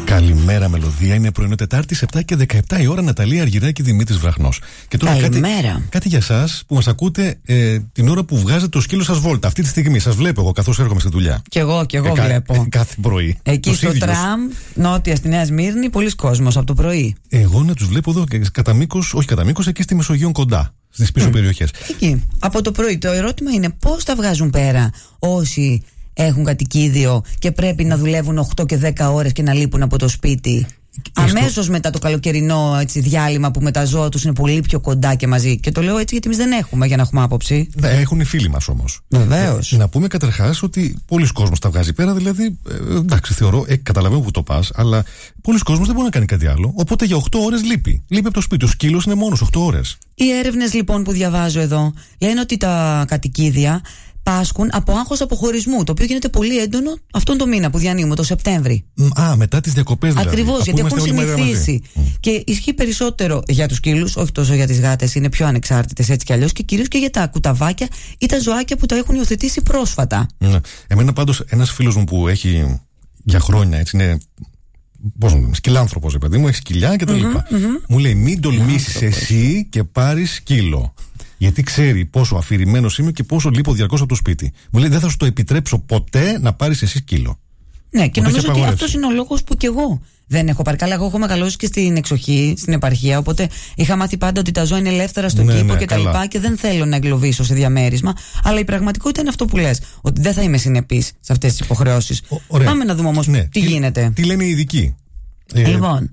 Καλημέρα, Μελωδία. Είναι πρωινό Τετάρτη, 7 και 17 η ώρα. Ναταλία Αργυράκη, Δημήτρης Βραχνός. Και τώρα κάτι για εσάς που μας ακούτε την ώρα που βγάζετε το σκύλο σας βόλτα. Αυτή τη στιγμή σας βλέπω εγώ καθώς έρχομαι στη δουλειά. Κι εγώ βλέπω. Κάθε πρωί. Εκεί στο τραμ, νότια στη Νέα Σμύρνη, πολλοί κόσμος από το πρωί. Εγώ να τους βλέπω εδώ κατά μήκος, όχι κατά μήκος, εκεί στη Μεσογείο κοντά. Στις πίσω περιοχές. Εκεί. Από το πρωί. Το ερώτημα είναι πώς τα βγάζουν πέρα όσοι έχουν κατοικίδιο και πρέπει να δουλεύουν 8 και 10 ώρες και να λείπουν από το σπίτι. Αμέσως μετά το καλοκαιρινό διάλειμμα που με τα ζώα τους είναι πολύ πιο κοντά και μαζί. Και το λέω έτσι γιατί εμείς δεν έχουμε, για να έχουμε άποψη. Έχουν οι φίλοι μας όμως. Βεβαίως. Να πούμε καταρχάς ότι πολλοί κόσμος τα βγάζει πέρα, δηλαδή. Εντάξει, θεωρώ, καταλαβαίνω που το πας, αλλά πολλοί κόσμος δεν μπορεί να κάνει κάτι άλλο. Οπότε για 8 ώρες λείπει. Λείπει από το σπίτι. Ο σκύλος είναι μόνος 8 ώρες. Οι έρευνες λοιπόν που διαβάζω εδώ λένε ότι τα κατοικίδια πάσχουν από άγχος αποχωρισμού, το οποίο γίνεται πολύ έντονο αυτόν τον μήνα που διανύουμε, το Σεπτέμβρη. Μετά τις διακοπές δηλαδή. Ακριβώς, γιατί έχουν συνηθίσει. Και ισχύει περισσότερο για τους σκύλους, όχι τόσο για τις γάτες, είναι πιο ανεξάρτητες έτσι κι αλλιώς, και κυρίως και για τα κουταβάκια ή τα ζωάκια που τα έχουν υιοθετήσει πρόσφατα. Εμένα πάντως ένας φίλος μου που έχει για χρόνια, έτσι είναι. Πώς μου, σκυλάνθρωπος, παιδί μου, έχει σκυλιά και τα λοιπά. Μου λέει: μην τολμήσεις εσύ και πάρεις σκύλο. Γιατί ξέρει πόσο αφηρημένος είμαι και πόσο λείπω διαρκώς από το σπίτι. Μου λέει: δεν θα σου το επιτρέψω ποτέ να πάρεις εσύ σκύλο. Ναι, και νομίζω ότι αυτός είναι ο λόγος που κι εγώ δεν έχω πάρει. Καλά, εγώ έχω μεγαλώσει και στην εξοχή, στην επαρχία. Οπότε είχα μάθει πάντα ότι τα ζώα είναι ελεύθερα στον κήπο και τα λοιπά. Και δεν θέλω να εγκλωβίσω σε διαμέρισμα. Αλλά η πραγματικότητα είναι αυτό που λες. Ότι δεν θα είμαι συνεπής σε αυτές τις υποχρεώσεις. Πάμε να δούμε όμως τι γίνεται. Τι λένε οι ειδικοί. Λοιπόν.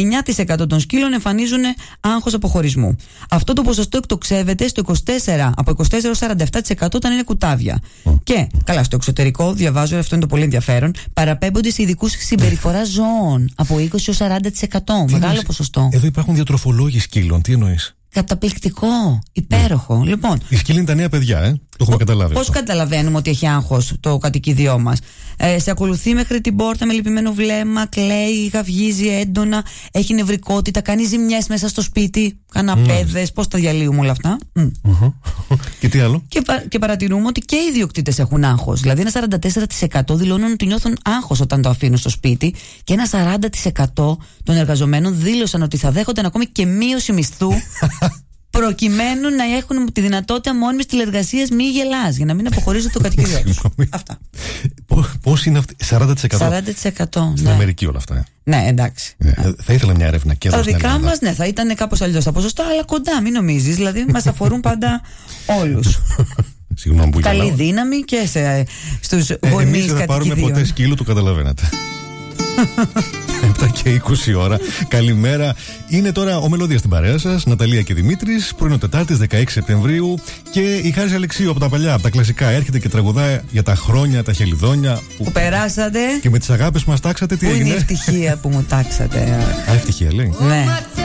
9% των σκύλων εμφανίζουν άγχος αποχωρισμού. Αυτό το ποσοστό εκτοξεύεται στο 24, από 24-47% όταν είναι κουτάβια. Και καλά, στο εξωτερικό, διαβάζω, αυτό είναι το πολύ ενδιαφέρον, παραπέμπονται σε ειδικούς συμπεριφοράς ζώων από 20-40%. Μεγάλο ποσοστό. Εδώ υπάρχουν διατροφολόγοι σκύλων, τι εννοείς? Καταπληκτικό, υπέροχο. Λοιπόν, οι σκύλοι είναι τα νέα παιδιά, το έχουμε καταλάβει. Πώς καταλαβαίνουμε ότι έχει άγχος το κατοικίδιό μας? Σε ακολουθεί μέχρι την πόρτα με λυπημένο βλέμμα, κλαίει, γαυγίζει έντονα, έχει νευρικότητα, κάνει ζημιές μέσα στο σπίτι, καναπέδες. Πώς τα διαλύουμε όλα αυτά? Και τι άλλο? Και παρατηρούμε ότι και οι ιδιοκτήτες έχουν άγχος. Δηλαδή, ένα 44% δηλώνουν ότι νιώθουν άγχος όταν το αφήνουν στο σπίτι, και ένα 40% των εργαζομένων δήλωσαν ότι θα δέχονταν ακόμη και μείωση μισθού προκειμένου να έχουν τη δυνατότητα μόνιμης τηλεργασίας μη γελάς, για να μην αποχωρίζουν το κατοικίδιο τους. Αυτά. Πώς είναι αυτή? 40%. 40%. Στην Αμερική όλα αυτά. Ναι, εντάξει. Θα ήθελα μια έρευνα και εδώ. Τα δικά μας, ναι, θα ήταν κάπως αλλιώς τα ποσοστά, αλλά κοντά, μην νομίζεις. Δηλαδή, μας αφορούν πάντα όλους. Συγγνώμη που καλή δύναμη και στους γονείς κατοικιδίων. Εμείς δεν θα πάρουμε ποτέ σκύλο, το καταλαβαίνετε. 7 και 20 ώρα. Καλημέρα. Είναι τώρα ο Μελωδία στην παρέα σας, Ναταλία και Δημήτρης. Πρωινό Τετάρτης, 16 Σεπτεμβρίου. Και η Χάρης Αλεξίου από τα παλιά, από τα κλασικά, έρχεται και τραγουδάει για τα χρόνια, τα χελιδόνια που περάσατε. Και με τις αγάπες που μας τάξατε, τι έγινε? Πού είναι η ευτυχία που μου τάξατε? Ευτυχία λέει. Ναι.